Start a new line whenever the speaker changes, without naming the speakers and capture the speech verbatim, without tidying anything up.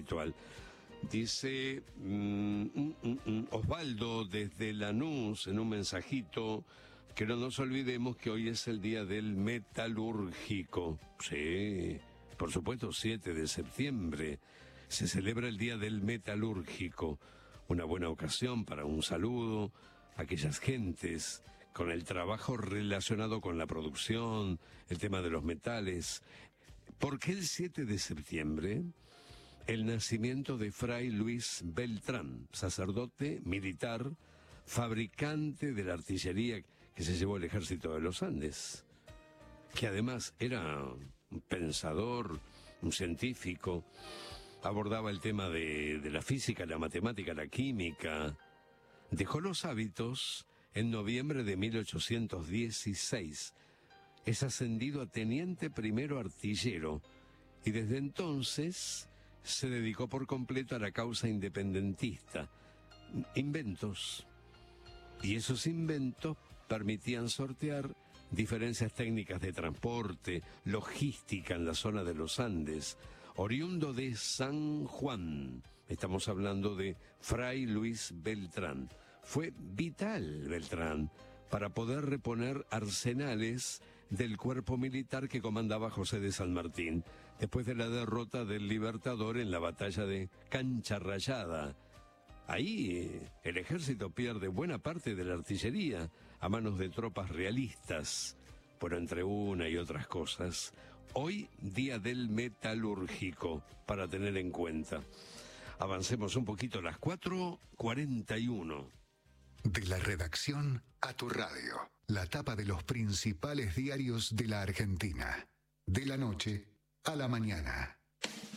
habitual. Dice mm, mm, mm, Osvaldo desde Lanús en un mensajito que no nos olvidemos que hoy es el día del metalúrgico. Sí, por supuesto, siete de septiembre se celebra el día del metalúrgico. Una buena ocasión para un saludo a aquellas gentes con el trabajo relacionado con la producción, el tema de los metales. ¿Por qué el siete de septiembre? El nacimiento de Fray Luis Beltrán, sacerdote, militar, fabricante de la artillería que se llevó el ejército de los Andes, que además era un pensador, un científico, abordaba el tema de, de la física, la matemática, la química. Dejó los hábitos en noviembre de mil ochocientos dieciséis. Es ascendido a teniente primero artillero y desde entonces se dedicó por completo a la causa independentista. Inventos. Y esos inventos permitían sortear diferencias técnicas de transporte, logística en la zona de los Andes. Oriundo de San Juan, estamos hablando de Fray Luis Beltrán. Fue vital Beltrán para poder reponer arsenales del cuerpo militar que comandaba José de San Martín, después de la derrota del Libertador en la batalla de Cancha Rayada. Ahí el ejército pierde buena parte de la artillería a manos de tropas realistas. Pero entre una y otras cosas, hoy día del metalúrgico, para tener en cuenta. Avancemos un poquito a las cuatro cuarenta y uno.
De la redacción a tu radio. La tapa de los principales diarios de la Argentina. De la noche a la mañana.